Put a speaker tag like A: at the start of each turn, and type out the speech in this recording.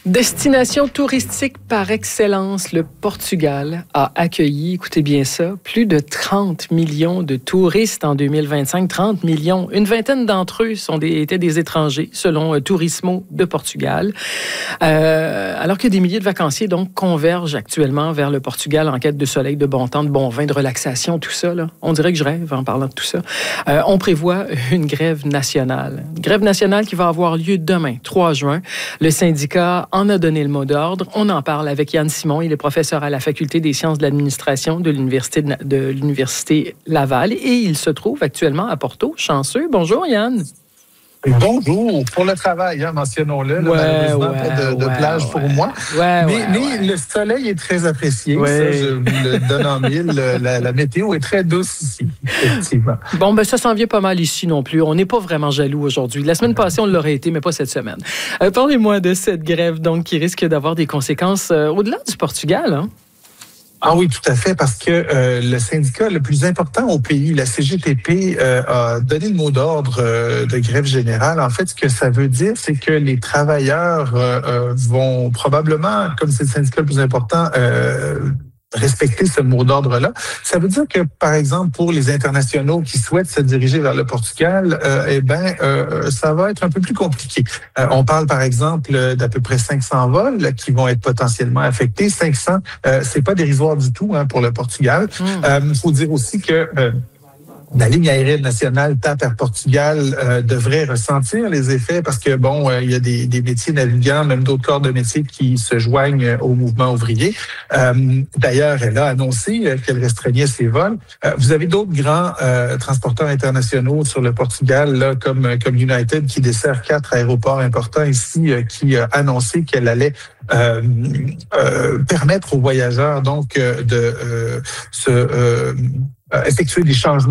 A: Destination touristique par excellence, le Portugal a accueilli, écoutez bien ça, plus de 30 millions de touristes en 2025. 30 millions. Une vingtaine d'entre eux étaient des étrangers, selon Turismo de Portugal. Alors que des milliers de vacanciers donc convergent actuellement vers le Portugal en quête de soleil, de bon temps, de bon vin, de relaxation, tout ça. Là. On dirait que je rêve en parlant de tout ça. On prévoit une grève nationale. Une grève nationale qui va avoir lieu demain, 3 juin. Le syndicat en a donné le mot d'ordre. On en parle avec Yann Simon. Il est professeur à la Faculté des sciences de l'administration de l'Université Laval et il se trouve actuellement à Porto. Chanceux. Bonjour, Yann.
B: Bonjour, pour le travail, mentionnons-le. Malheureusement, pas de plage pour moi. Mais le soleil est très apprécié. Ça, je vous le donne en mille. La météo est très douce ici, effectivement.
A: Bon, ça s'en vient pas mal ici non plus. On n'est pas vraiment jaloux aujourd'hui. La semaine passée, on l'aurait été, mais pas cette semaine. Parlez-moi de cette grève donc qui risque d'avoir des conséquences au-delà du Portugal, hein?
B: Ah oui, tout à fait, parce que le syndicat le plus important au pays, la CGTP, a donné le mot d'ordre de grève générale. En fait, ce que ça veut dire, c'est que les travailleurs vont probablement, comme c'est le syndicat le plus important, respecter ce mot d'ordre-là. Ça veut dire que, par exemple, pour les internationaux qui souhaitent se diriger vers le Portugal, ça va être un peu plus compliqué. On parle, par exemple, d'à peu près 500 vols qui vont être potentiellement affectés. 500, c'est pas dérisoire du tout pour le Portugal. Il faut dire aussi que la ligne aérienne nationale TAP Air Portugal devrait ressentir les effets parce que, il y a des métiers navigants, même d'autres corps de métiers qui se joignent au mouvement ouvrier. D'ailleurs, elle a annoncé qu'elle restreignait ses vols. Vous avez d'autres grands transporteurs internationaux sur le Portugal, là, comme United, qui dessert 4 aéroports importants ici, qui a annoncé qu'elle allait permettre aux voyageurs donc de effectuer des changements